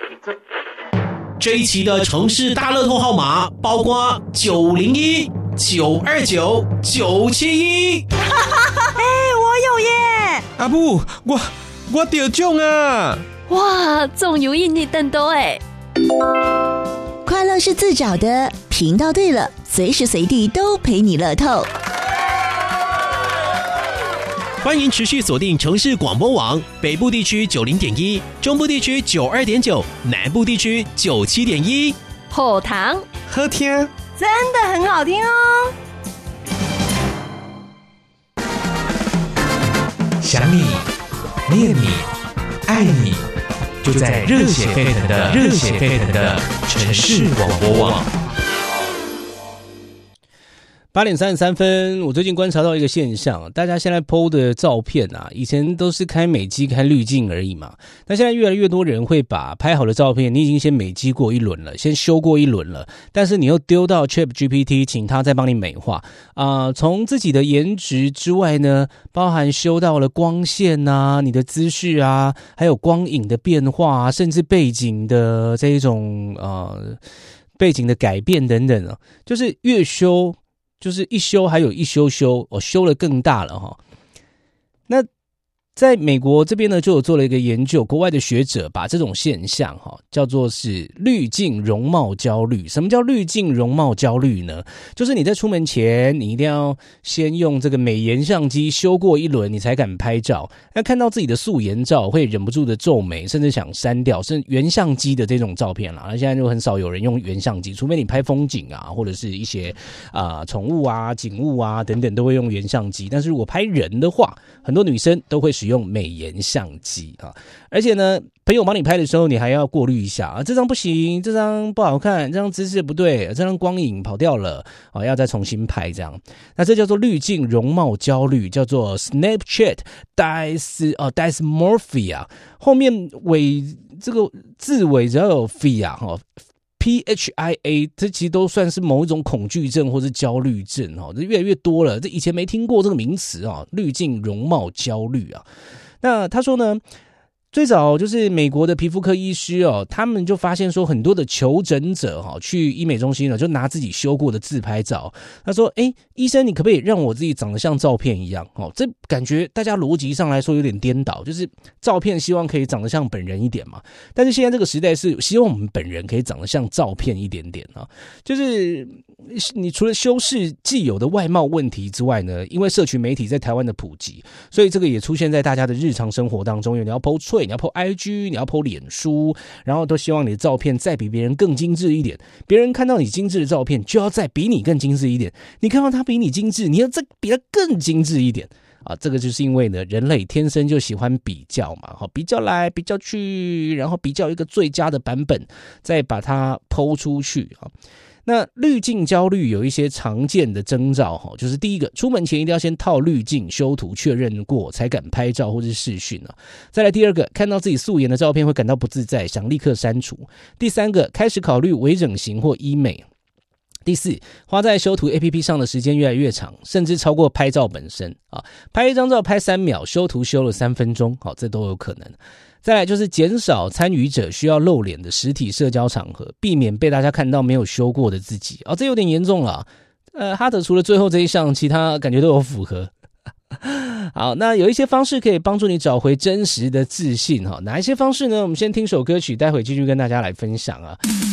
这一期的城市大乐透号码包括901、929、971。 我有耶！ 阿母，我得奖啊！ 哇，中有印你等到哎！ 快乐是自找的，频道对了，随时随地都陪你乐透。 欢迎持续锁定城市广播网，北部地区90.1，中部地区92.9，南部地区97.1。 好糖好听， 真的很好听哦！ 想你，念你，爱你，就在热血沸腾的城市广播网。 8点33分，我最近观察到一个现象，大家现在 PO 的照片啊，以前都是开美肌、开滤镜而已嘛，但现在越来越多人会把拍好的照片，你已经先美肌过一轮了，先修过一轮了，但是你又丢到 ChatGPT， 请他再帮你美化从自己的颜值之外呢，包含修到了光线啊、你的姿势啊，还有光影的变化啊，甚至背景的这一种背景的改变等等啊，就是越修。就是一修还有一修，修了更大了哈。那在美国这边呢，就有做了一个研究，国外的学者把这种现象叫做是滤镜容貌焦虑。什么叫滤镜容貌焦虑呢？就是你在出门前，你一定要先用这个美颜相机修过一轮，你才敢拍照。那看到自己的素颜照，会忍不住的皱眉，甚至想删掉，甚至原相机的这种照片啦。那现在就很少有人用原相机，除非你拍风景啊，或者是一些宠物啊、景物啊等等，都会用原相机。但是如果拍人的话，很多女生都会使用美颜相机啊，而且呢，朋友帮你拍的时候，你还要过滤一下这张不行，这张不好看，这张姿势不对，这张光影跑掉了要再重新拍这样。那这叫做滤镜容貌焦虑，叫做 Snapchat dysmorphia， 后面这个字尾只要有 PHIA， 这其实都算是某一种恐惧症或是焦虑症这越来越多了。这以前没听过这个名词滤镜容貌焦虑啊。那他说呢，最早就是美国的皮肤科医师他们就发现说，很多的求诊者去医美中心就拿自己修过的自拍照，他说医生你可不可以让我自己长得像照片一样这感觉大家逻辑上来说有点颠倒，就是照片希望可以长得像本人一点嘛，但是现在这个时代是希望我们本人可以长得像照片一点点就是你除了修饰既有的外貌问题之外呢，因为社群媒体在台湾的普及，所以这个也出现在大家的日常生活当中，你要 po 脆，你要 po IG， 你要 po 脸书，然后都希望你的照片再比别人更精致一点，别人看到你精致的照片就要再比你更精致一点，你看到他比你精致，你要再比他更精致一点这个就是因为呢，人类天生就喜欢比较嘛，比较来比较去，然后比较一个最佳的版本，再把它 po 出去那滤镜焦虑有一些常见的征兆就是第一个，出门前一定要先套滤镜修图确认过才敢拍照或是视讯再来第二个，看到自己素颜的照片会感到不自在，想立刻删除。第三个，开始考虑微整形或医美。第四，花在修图 APP 上的时间越来越长，甚至超过拍照本身拍一张照拍3秒，修图修了3分钟这都有可能。再来就是减少参与者需要露脸的实体社交场合，避免被大家看到没有修过的自己这有点严重了哈德除了最后这一项，其他感觉都有符合好，那有一些方式可以帮助你找回真实的自信哪一些方式呢？我们先听首歌曲，待会继续跟大家来分享